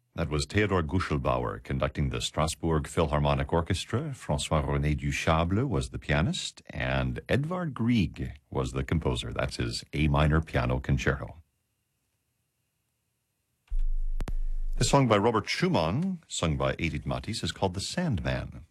That was Theodor Guschelbauer conducting the Strasbourg Philharmonic Orchestra. François-René Duchable was the pianist, and Edvard Grieg was the composer. That's his A minor piano concerto. The song by Robert Schumann, sung by Edith Matisse, is called The Sandman.